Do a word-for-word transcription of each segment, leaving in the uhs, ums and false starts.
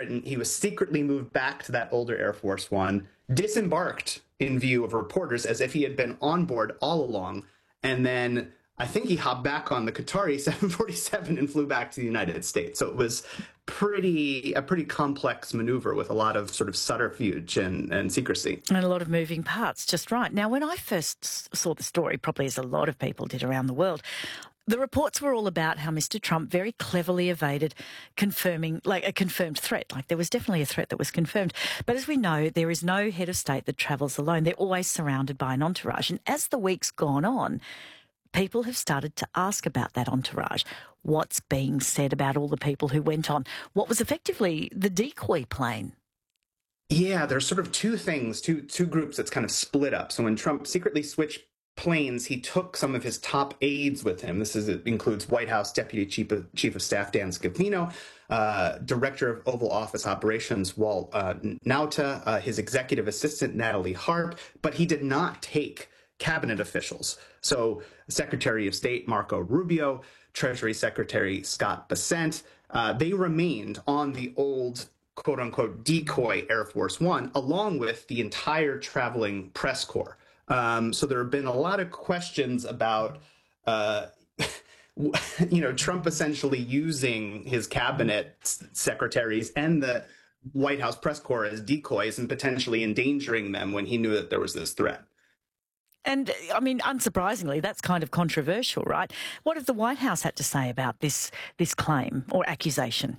Britain. He was secretly moved back to that older Air Force One, disembarked in view of reporters as if he had been on board all along, and then I think he hopped back on the Qatari seven forty-seven and flew back to the United States. So it was pretty a pretty complex maneuver with a lot of sort of subterfuge and, and secrecy. And a lot of moving parts, just right. Now, when I first saw the story, probably as a lot of people did around the world, the reports were all about how Mister Trump very cleverly evaded confirming, like a confirmed threat. Like there was definitely a threat that was confirmed. But as we know, there is no head of state that travels alone. They're always surrounded by an entourage. And as the week's gone on, people have started to ask about that entourage. What's being said about all the people who went on what was effectively the decoy plane? Yeah, there's sort of two things, two two groups that's kind of split up. So when Trump secretly switched planes, he took some of his top aides with him. This is, it includes White House Deputy Chief of, Chief of Staff Dan Scavino, uh, Director of Oval Office Operations Walt uh, Nauta, uh, his executive assistant Natalie Harp, but he did not take cabinet officials. So Secretary of State Marco Rubio, Treasury Secretary Scott Bessent, uh, they remained on the old quote unquote decoy Air Force One, along with the entire traveling press corps. Um, so there have been a lot of questions about, uh, you know, Trump essentially using his cabinet secretaries and the White House press corps as decoys and potentially endangering them when he knew that there was this threat. And, I mean, unsurprisingly, that's kind of controversial, right? What have the White House had to say about this this claim or accusation?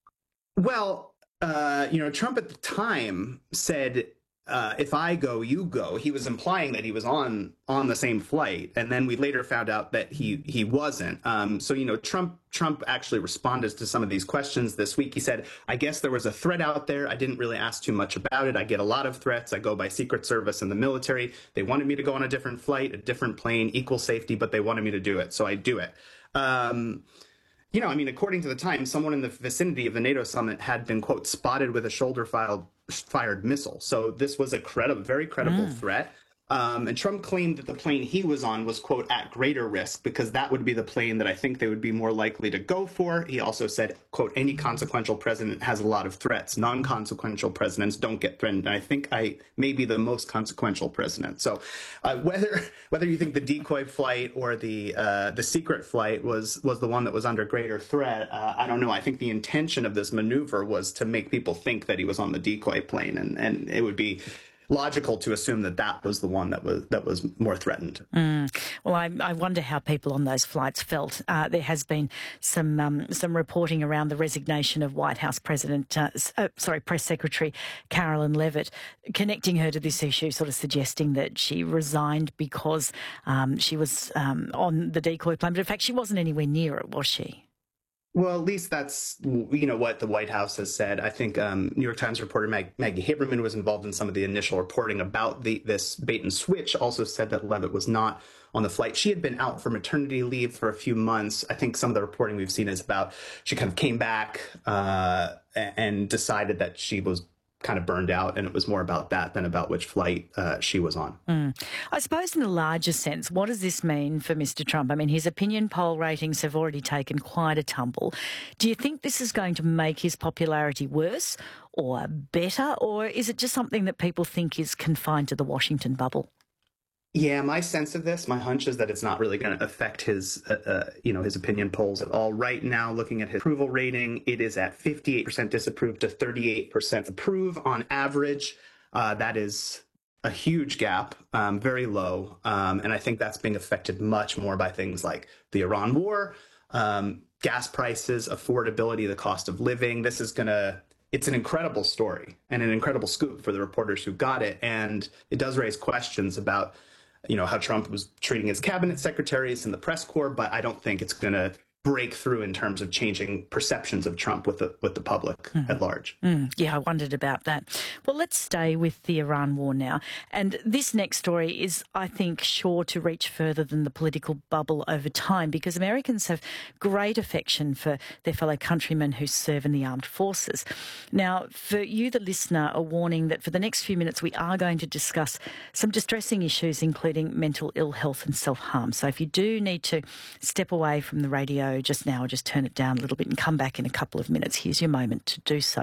Well, uh, you know, Trump at the time said, uh, if I go, you go. He was implying that he was on on the same flight. And then we later found out that he he wasn't. Um, so, you know, Trump Trump actually responded to some of these questions this week. He said, I guess there was a threat out there. I didn't really ask too much about it. I get a lot of threats. I go by Secret Service and the military. They wanted me to go on a different flight, a different plane, equal safety, but they wanted me to do it. So I do it. Um, you know, I mean, according to the Times, someone in the vicinity of the NATO summit had been, quote, spotted with a shoulder-fired missile. So this was a credible, very credible mm. threat. Um, and Trump claimed that the plane he was on was, quote, at greater risk because that would be the plane that I think they would be more likely to go for. He also said, quote, any consequential president has a lot of threats. Non-consequential presidents don't get threatened. And I think I may be the most consequential president. So uh, whether whether you think the decoy flight or the uh, the secret flight was was the one that was under greater threat, uh, I don't know. I think the intention of this maneuver was to make people think that he was on the decoy plane, and, and it would be logical to assume that that was the one that was that was more threatened. Mm. Well, I, I wonder how people on those flights felt. Uh, there has been some um, some reporting around the resignation of White House President, uh, uh, sorry, Press Secretary Carolyn Leavitt, connecting her to this issue, sort of suggesting that she resigned because um, she was um, on the decoy plane. But in fact, she wasn't anywhere near it, was she? Well, at least that's, you know, what the White House has said. I think um, New York Times reporter Mag- Maggie Haberman was involved in some of the initial reporting about the, this bait and switch, also said that Leavitt was not on the flight. She had been out for maternity leave for a few months. I think some of the reporting we've seen is about she kind of came back uh, and decided that she was kind of burned out, and it was more about that than about which flight uh, she was on. Mm. I suppose in a larger sense, what does this mean for Mister Trump? I mean, his opinion poll ratings have already taken quite a tumble. Do you think this is going to make his popularity worse or better, or is it just something that people think is confined to the Washington bubble? Yeah, my sense of this, my hunch is that it's not really going to affect his, uh, uh, you know, his opinion polls at all. Right now, looking at his approval rating, it is at fifty-eight percent disapprove to thirty-eight percent approve on average. Uh, that is a huge gap, um, very low. Um, and I think that's being affected much more by things like the Iran war, um, gas prices, affordability, the cost of living. This is going to It's an incredible story and an incredible scoop for the reporters who got it. And it does raise questions about, you know, how Trump was treating his cabinet secretaries and the press corps, but I don't think it's going to break through in terms of changing perceptions of Trump with the with the public mm. at large. Mm, yeah, I wondered about that. Well, let's stay with the Iran war now. And this next story is, I think, sure to reach further than the political bubble over time, because Americans have great affection for their fellow countrymen who serve in the armed forces. Now, for you, the listener, a warning that for the next few minutes we are going to discuss some distressing issues, including mental ill health and self-harm. So if you do need to step away from the radio just now, just turn it down a little bit and come back in a couple of minutes. Here's your moment to do so.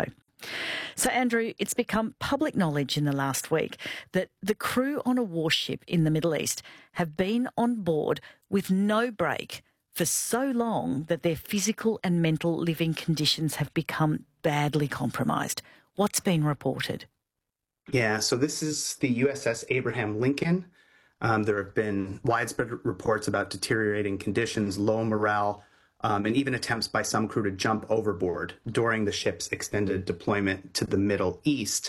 So, Andrew, it's become public knowledge in the last week that the crew on a warship in the Middle East have been on board with no break for so long that their physical and mental living conditions have become badly compromised. What's been reported? Yeah, so this is the U S S Abraham Lincoln. Um, there have been widespread reports about deteriorating conditions, low morale, um, and even attempts by some crew to jump overboard during the ship's extended deployment to the Middle East.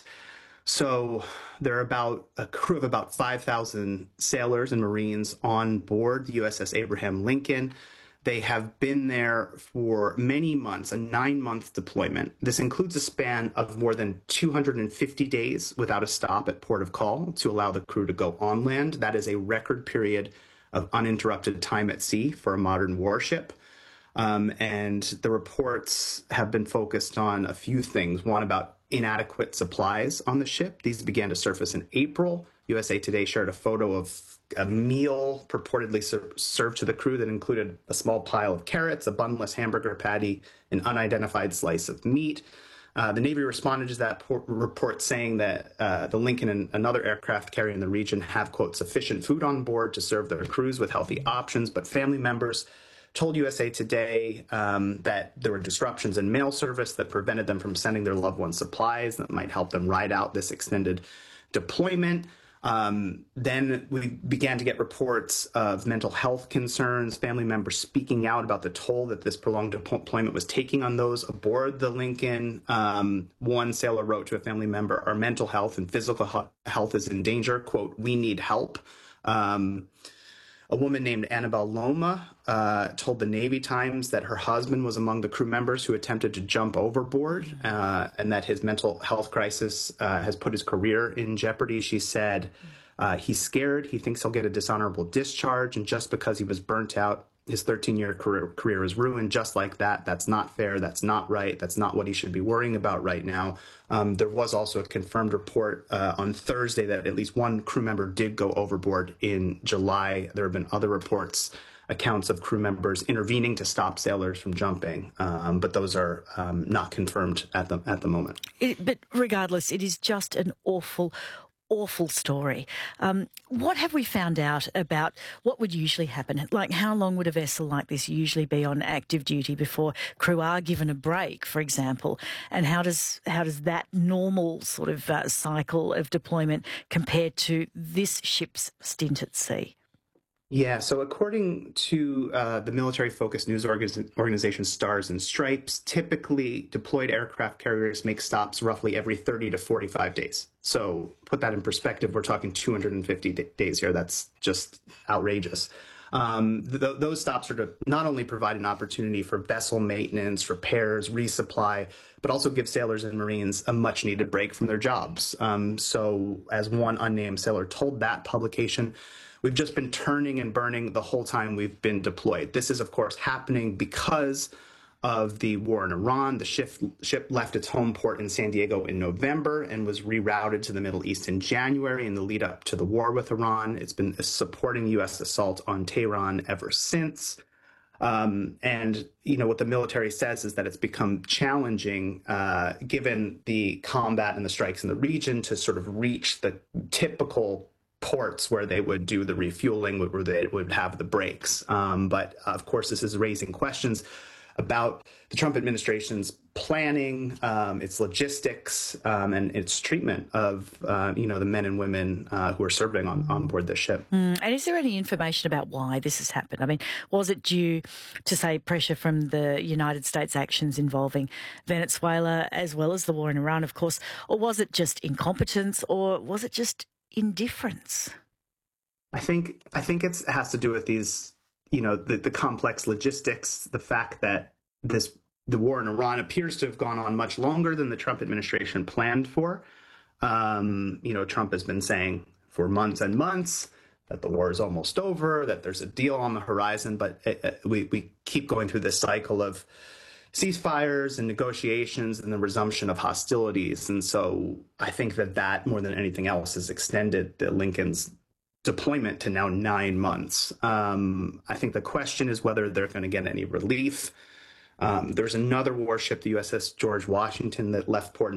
So there are about a crew of about five thousand sailors and Marines on board the U S S Abraham Lincoln. They have been there for many months, a nine-month deployment. This includes a span of more than two hundred fifty days without a stop at port of call to allow the crew to go on land. That is a record period of uninterrupted time at sea for a modern warship. Um, and the reports have been focused on a few things. One, about inadequate supplies on the ship. These began to surface in April. U S A Today shared a photo of a meal purportedly ser- served to the crew that included a small pile of carrots, a bunless hamburger patty, an unidentified slice of meat. Uh, the Navy responded to that por- report saying that uh, the Lincoln and another aircraft carrier in the region have, quote, sufficient food on board to serve their crews with healthy options, but family members told U S A Today um, that there were disruptions in mail service that prevented them from sending their loved ones supplies that might help them ride out this extended deployment. Um, then we began to get reports of mental health concerns, family members speaking out about the toll that this prolonged deployment was taking on those aboard the Lincoln. Um, one sailor wrote to a family member, "Our mental health and physical health is in danger. Quote, we need help." Um, A woman named Annabelle Loma uh, told the Navy Times that her husband was among the crew members who attempted to jump overboard uh, and that his mental health crisis uh, has put his career in jeopardy. She said uh, he's scared. He thinks he'll get a dishonorable discharge. And just because he was burnt out, his thirteen-year career, career is ruined just like that. That's not fair. That's not right. That's not what he should be worrying about right now. Um, there was also a confirmed report uh, on Thursday that at least one crew member did go overboard in July. There have been other reports, accounts of crew members intervening to stop sailors from jumping, um, but those are um, not confirmed at the at the moment. It, but regardless, it is just an awful, awful story. Um, what have we found out about what would usually happen? Like, how long would a vessel like this usually be on active duty before crew are given a break, for example? And how does how does that normal sort of uh, cycle of deployment compare to this ship's stint at sea? Yeah, so according to uh, the military-focused news org- organization Stars and Stripes, typically deployed aircraft carriers make stops roughly every thirty to forty-five days. So put that in perspective, we're talking two hundred fifty d- days here. That's just outrageous. Um, th- those stops are to not only provide an opportunity for vessel maintenance, repairs, resupply, but also give sailors and Marines a much-needed break from their jobs. Um, so as one unnamed sailor told that publication, we've just been turning and burning the whole time we've been deployed. This is, of course, happening because of the war in Iran. The ship, ship left its home port in San Diego in November and was rerouted to the Middle East in January in the lead up to the war with Iran. It's been supporting U S assault on Tehran ever since. Um, and, you know, what the military says is that it's become challenging, uh, given the combat and the strikes in the region, to sort of reach the typical ports where they would do the refueling, where they would have the breaks. Um, but, of course, this is raising questions about the Trump administration's planning, um, its logistics, um, and its treatment of, uh, you know, the men and women uh, who are serving on, on board this ship. Mm, and is there any information about why this has happened? I mean, was it due to, say, pressure from the United States actions involving Venezuela, as well as the war in Iran, of course, or was it just incompetence, or was it just indifference? I think I think it's, it has to do with these, you know, the, the complex logistics, the fact that this the war in Iran appears to have gone on much longer than the Trump administration planned for. Um, you know, Trump has been saying for months and months that the war is almost over, that there's a deal on the horizon, but it, it, we, we keep going through this cycle of ceasefires and negotiations and the resumption of hostilities. And so I think that that, more than anything else, has extended the Lincoln's deployment to now nine months. Um, I think the question is whether they're going to get any relief. Um, there's another warship, the U S S George Washington, that left port